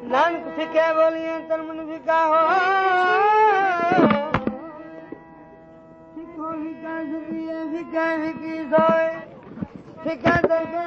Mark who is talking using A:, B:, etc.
A: नानक फिके बोलिए तन मन फिका हो फिको फिका फिकी सोए फिका